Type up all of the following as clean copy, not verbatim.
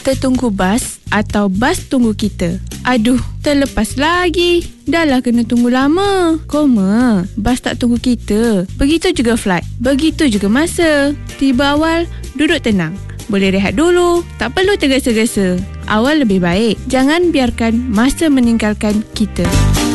Kita tunggu bas atau bas tunggu kita? Aduh, terlepas lagi. Dah lah kena tunggu lama. Koma, bas tak tunggu kita. Begitu juga flight. Begitu juga masa. Tiba awal, duduk tenang. Boleh rehat dulu. Tak perlu tergesa-gesa. Awal lebih baik. Jangan biarkan masa meninggalkan kita.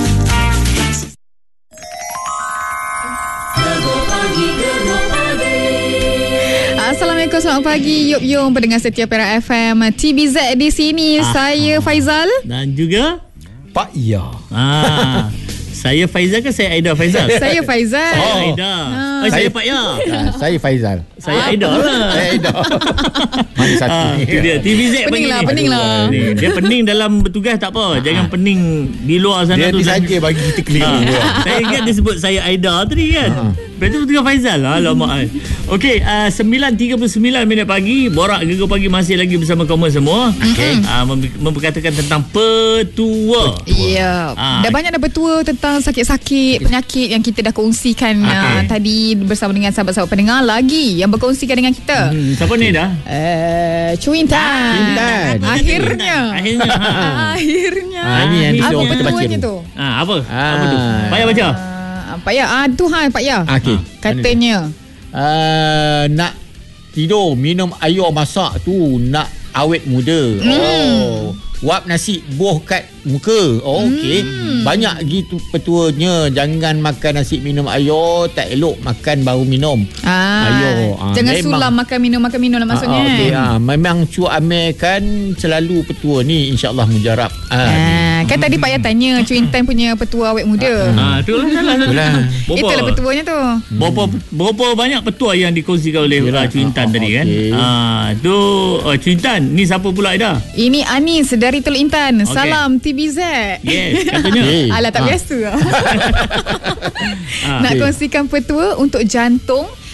Assalamualaikum, selamat pagi Yup Yung, pendengar setia Perak FM TBZ di sini. Saya Faizal dan juga Pak Ya. Saya Faizal ke saya Aida Faizal? Saya Faizal. Saya Aida. Saya Pak Ya. Saya Faizal. Saya Aida lah. Saya Aida. Mana satu ni? Itu dia TVZ Pening lah, pening lah. Dia pening dalam bertugas tak apa. Jangan pening di luar sana dia tu. Dia saja bagi kita keliru. Saya ingat dia sebut saya Aida tadi kan. Berarti bertugas Faizal. Alamak. Okey, 9.39 minit pagi. Borak Gegar Pagi masih lagi bersama kamu semua. Okey. Memperkatakan tentang petua. Ya. Dah banyak dah bertua tentang sakit-sakit, penyakit yang kita dah kongsikan tadi bersama dengan sahabat-sahabat pendengar. Lagi yang berkongsikan dengan kita. Siapa ni dah? Cuintan. Akhirnya. Ini yang apa kita baca petuanya tu? Apa? Apa tu? Payah baca. Pak Ya. Pak Ya. Okey. Katanya nak tidur, minum air masak tu nak awet muda. Wap nasi buah kat muka. Okey. Banyak gitu petuanya. Jangan makan nasi minum air. Tak elok makan baru minum air. Jangan sulam makan minum lah maksudnya. Okey. Memang cu amalkan selalu petua ni, InsyaAllah mujarab. Kan tadi Pak Ya tanya Cuintan punya petua awet muda. Itulah salah. Itulah petuanya tu. Berapa banyak petua yang dikongsikan oleh Cuintan tadi kan? Tu Cuintan. Ni siapa pula Aida? Ini Anis dari Teluk Intan. Salam TBZ. Yes, katanya. Alah tak biasa. Nak kongsikan petua untuk jantung